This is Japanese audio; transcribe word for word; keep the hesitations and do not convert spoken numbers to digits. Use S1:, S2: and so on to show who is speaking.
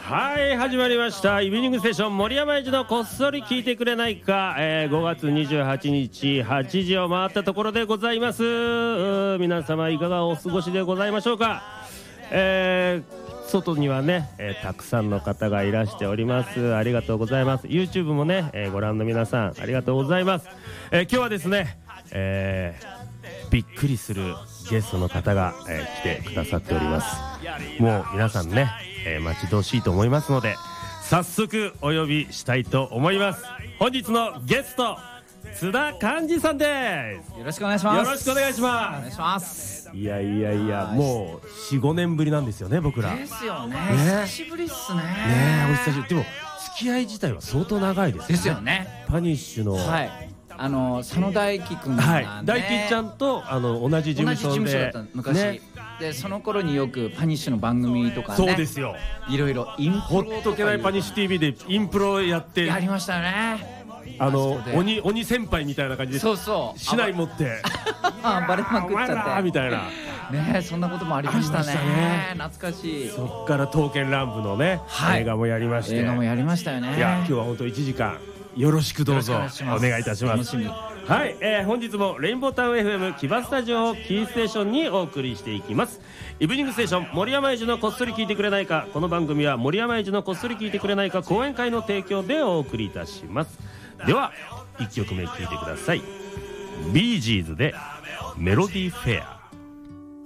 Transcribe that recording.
S1: はい、始まりましたイブニングステーション森山英二のこっそり聞いてくれないか、えー、ごがつにじゅうはちにちはちじを回ったところでございます。皆様いかがお過ごしでございましょうか。えー、外にはね、えー、たくさんの方がいらしております。ありがとうございます。 YouTube もね、えー、ご覧の皆さんありがとうございます。えー、今日はですね、えー、びっくりするゲストの方が、えー、来てくださっております。もう皆さんね、えー、待ち遠しいと思いますので早速お呼びしたいと思います。本日のゲスト津田寛治さんです。
S2: よろしくお願いします。
S1: よろしくお願いします。
S2: お願いします。
S1: いやいやいや、もう よん,ご 年ぶりなんですよね、僕ら。
S2: ですよね。
S1: ね、
S2: 久しぶりっすね。
S1: ねえ、お久しぶり。でも付き合い自体は相当長いですよね。
S2: ですよね。
S1: パニッシュの、
S2: はい、あの佐野大輝くんがね、
S1: はい、大輝ちゃんとあの同じ事務所で、
S2: 同じ事務所だった昔、ね、でその頃によくパニッシュの番組とかね、
S1: そうですよ、
S2: いろいろインプロ
S1: ほっとけないパニッシュ ティーブイ でインプロやって
S2: やりましたよね。
S1: あの鬼鬼先輩みたいな感じで、
S2: そうそう
S1: 竹刀持って
S2: バレまくっちゃって
S1: みたいな
S2: ね、そんなこともありましたね。懐かしい。
S1: そっから刀剣乱舞のね、はい、映画もやりまして、
S2: 映画もやりましたよね。
S1: いや、今日は本当いちじかんよろしくどうぞお願いいたします。
S2: 楽しみ。
S1: はい、えー、本日もレインボータウン エフエム 木場スタジオをキーステーションにお送りしていきます。イブニングステーション森山英二のこっそり聞いてくれないか。この番組は森山英二のこっそり聞いてくれないか講演会の提供でお送りいたします。ではいっきょくめ聴いてください。ビージーズでメロディーフェア。